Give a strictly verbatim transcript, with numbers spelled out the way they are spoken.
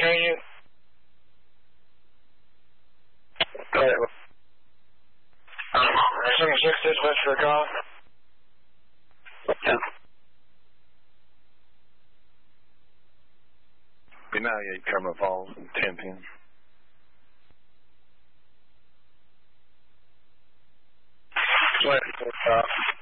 hearing you. Go ahead. Um, seventy-six, dispatch for a call. Yeah. B ninety-eight, Cumberland Falls, ten ten. Go ahead. Uh,